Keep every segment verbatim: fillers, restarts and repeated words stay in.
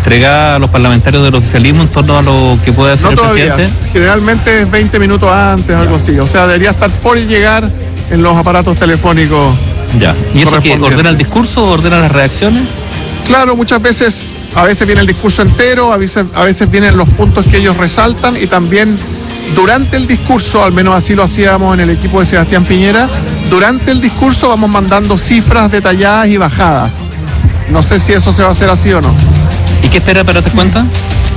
entrega a los parlamentarios del oficialismo en torno a lo que puede hacer no el todavía. presidente? Generalmente es veinte minutos antes, ya. Algo así. O sea, debería estar por llegar en los aparatos telefónicos. Ya. ¿Y eso qué? ¿Ordena el discurso o ordena las reacciones? Claro, muchas veces, a veces viene el discurso entero, a veces, a veces vienen los puntos que ellos resaltan y también durante el discurso, al menos así lo hacíamos en el equipo de Sebastián Piñera, durante el discurso vamos mandando cifras detalladas y bajadas. No sé si eso se va a hacer así o no. ¿Y qué espera para te cuenta?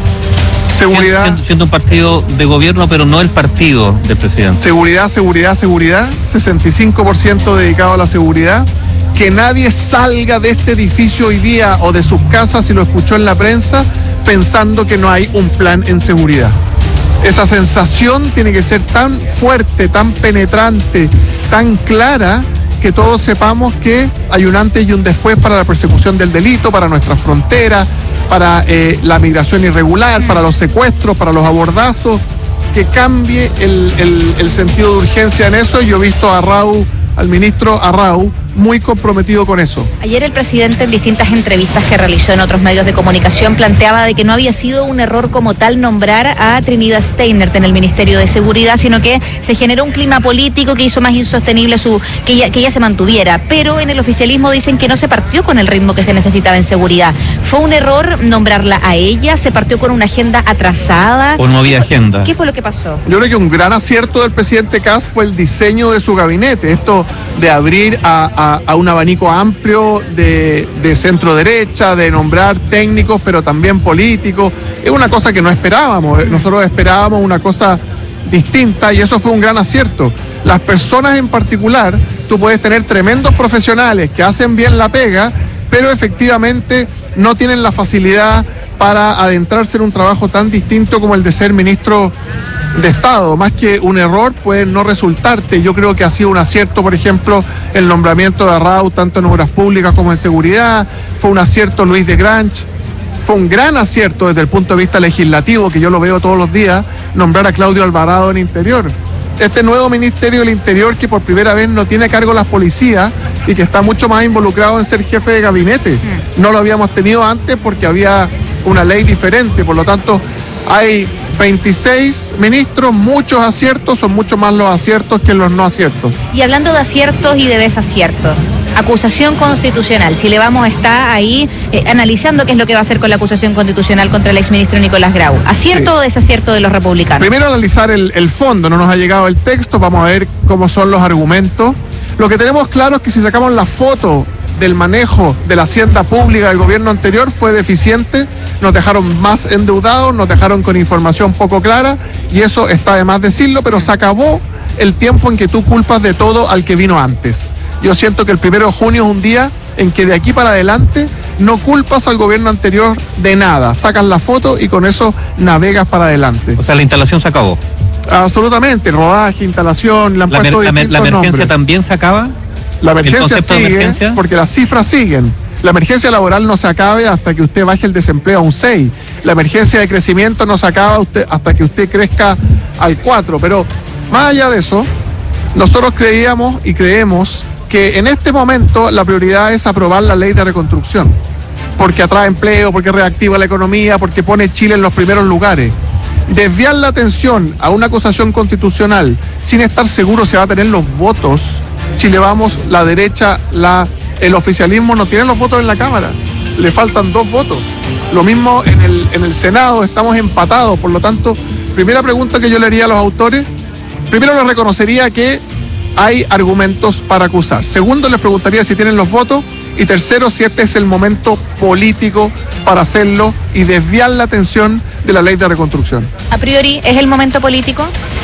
Seguridad. Siendo, siendo un partido de gobierno, pero no el partido del presidente. Seguridad, seguridad, seguridad. sesenta y cinco por ciento dedicado a la seguridad. Que nadie salga de este edificio hoy día o de sus casas, si lo escuchó en la prensa, pensando que no hay un plan en seguridad. Esa sensación tiene que ser tan fuerte, tan penetrante, tan clara, que todos sepamos que hay un antes y un después para la persecución del delito, para nuestras fronteras, para eh, la migración irregular, para los secuestros, para los abordazos, que cambie el, el, el sentido de urgencia en eso. Yo he visto a Arrau, al ministro Arrau, muy comprometido con eso. Ayer el presidente, en distintas entrevistas que realizó en otros medios de comunicación, planteaba de que no había sido un error como tal nombrar a Trinidad Steinert en el Ministerio de Seguridad, sino que se generó un clima político que hizo más insostenible su que ella, que ella se mantuviera. Pero en el oficialismo dicen que no se partió con el ritmo que se necesitaba en seguridad. ¿Fue un error nombrarla a ella? ¿Se partió con una agenda atrasada? ¿O no había agenda? ¿Qué fue lo que pasó? Yo creo que un gran acierto del presidente Kast fue el diseño de su gabinete. Esto de abrir a, a a un abanico amplio de, de centro derecha, de nombrar técnicos, pero también políticos. Es una cosa que no esperábamos. Nosotros esperábamos una cosa distinta y eso fue un gran acierto. Las personas en particular, tú puedes tener tremendos profesionales que hacen bien la pega, pero efectivamente no tienen la facilidad para adentrarse en un trabajo tan distinto como el de ser ministro de Estado. Más que un error puede no resultarte. Yo creo que ha sido un acierto, por ejemplo, el nombramiento de Arrau, tanto en obras públicas como en seguridad. Fue un acierto Luis de Granch. Fue un gran acierto desde el punto de vista legislativo, que yo lo veo todos los días, nombrar a Claudio Alvarado en Interior. Este nuevo Ministerio del Interior, que por primera vez no tiene a cargo las policías y que está mucho más involucrado en ser jefe de gabinete. No lo habíamos tenido antes porque había una ley diferente, por lo tanto hay veintiséis ministros, muchos aciertos, son mucho más los aciertos que los no aciertos. Y hablando de aciertos y de desaciertos, acusación constitucional. Chile Vamos está ahí eh, analizando qué es lo que va a hacer con la acusación constitucional contra el exministro Nicolás Grau. ¿Acierto sí. o desacierto de los republicanos? Primero analizar el, el fondo, no nos ha llegado el texto, vamos a ver cómo son los argumentos. Lo que tenemos claro es que si sacamos la foto del manejo de la hacienda pública del gobierno anterior fue deficiente, nos dejaron más endeudados, nos dejaron con información poco clara y eso está de más decirlo, pero se acabó el tiempo en que tú culpas de todo al que vino antes. Yo siento que el primero de junio es un día en que de aquí para adelante no culpas al gobierno anterior de nada, sacas la foto y con eso navegas para adelante. O sea, la instalación se acabó. Absolutamente, rodaje, instalación, le han la, puesto mer- la, la emergencia nombres. También se acaba. La emergencia sigue, emergencia? porque las cifras siguen. La emergencia laboral no se acabe hasta que usted baje el desempleo a un seis. La emergencia de crecimiento no se acaba usted, hasta que usted crezca al cuatro. Pero más allá de eso, nosotros creíamos y creemos que en este momento la prioridad es aprobar la ley de reconstrucción, porque atrae empleo, porque reactiva la economía, porque pone Chile en los primeros lugares. Desviar la atención a una acusación constitucional sin estar seguro si va a tener los votos. Chile Vamos, la derecha, la, el oficialismo no tienen los votos en la Cámara, le faltan dos votos. Lo mismo en el, en el Senado, estamos empatados, por lo tanto, primera pregunta que yo le haría a los autores, primero les reconocería que hay argumentos para acusar. Segundo, les preguntaría si tienen los votos. Y tercero, si este es el momento político para hacerlo y desviar la atención de la ley de reconstrucción. A priori, ¿es el momento político?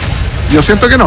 Yo siento que no.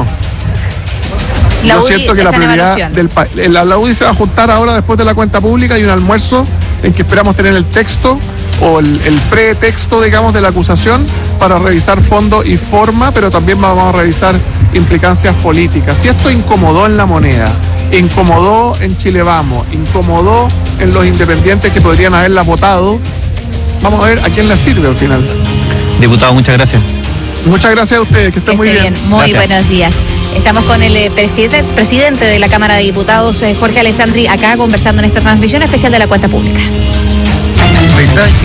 La Yo U D I siento que la prioridad del país. La, la U D I se va a juntar ahora después de la cuenta pública y un almuerzo en que esperamos tener el texto o el, el pretexto, digamos, de la acusación para revisar fondo y forma, pero también vamos a revisar implicancias políticas. Si esto incomodó en La Moneda, incomodó en Chile Vamos, incomodó en los independientes que podrían haberla votado, vamos a ver a quién le sirve al final. Diputado, muchas gracias. Muchas gracias a ustedes, que estén muy bien. bien. Muy Gracias. Buenos días. Estamos con el eh, presidente, presidente de la Cámara de Diputados, eh, Jorge Alessandri, acá conversando en esta transmisión especial de la cuenta pública.